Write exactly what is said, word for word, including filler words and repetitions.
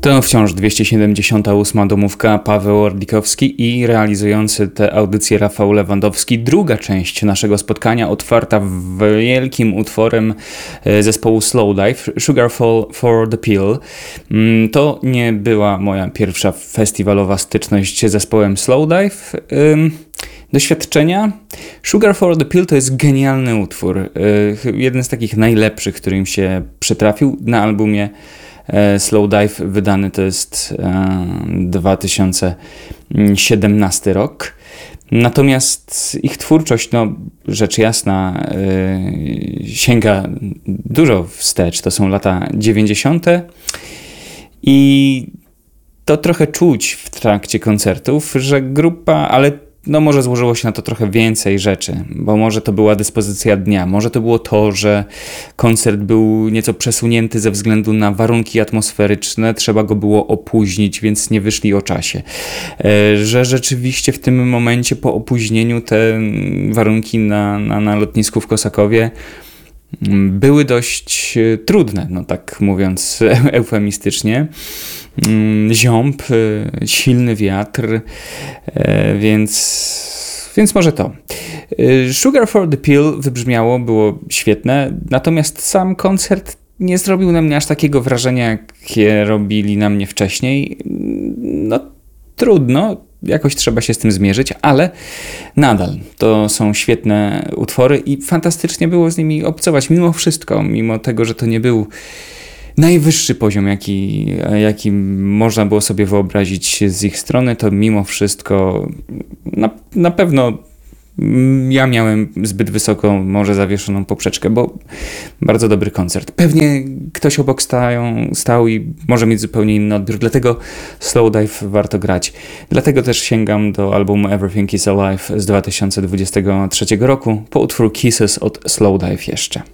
To wciąż dwieście siedemdziesiąta ósma domówka, Paweł Ordlikowski i realizujący tę audycję Rafał Lewandowski. Druga część naszego spotkania otwarta wielkim utworem zespołu Slowdive, Sugarfall for the Pill. To nie była moja pierwsza festiwalowa styczność z zespołem Slowdive. Doświadczenia? Sugar for the Pill to jest genialny utwór. Jeden z takich najlepszych, który im się przytrafił na albumie Slowdive. Wydany to jest dwa tysiące siedemnasty rok. Natomiast ich twórczość, no rzecz jasna, sięga dużo wstecz. To są lata dziewięćdziesiąte i to trochę czuć w trakcie koncertów, że grupa, ale no może złożyło się na to trochę więcej rzeczy, bo może to była dyspozycja dnia, może to było to, że koncert był nieco przesunięty ze względu na warunki atmosferyczne, trzeba go było opóźnić, więc nie wyszli o czasie. Że rzeczywiście w tym momencie po opóźnieniu te warunki na, na, na lotnisku w Kosakowie były dość trudne, no tak mówiąc eufemistycznie. Ziąb, silny wiatr, więc, więc może to. Sugar for the Pill wybrzmiało, było świetne, natomiast sam koncert nie zrobił na mnie aż takiego wrażenia, jakie robili na mnie wcześniej. No trudno, jakoś trzeba się z tym zmierzyć, ale nadal to są świetne utwory i fantastycznie było z nimi obcować mimo wszystko, mimo tego, że to nie był najwyższy poziom, jaki, jaki można było sobie wyobrazić z ich strony, to mimo wszystko na, na pewno ja miałem zbyt wysoką, może zawieszoną poprzeczkę, bo bardzo dobry koncert. Pewnie ktoś obok stają, stał i może mieć zupełnie inny odbiór, dlatego Slowdive warto grać. Dlatego też sięgam do albumu Everything is Alive z dwa tysiące dwudziestego trzeciego roku po utwór Kisses od Slowdive jeszcze.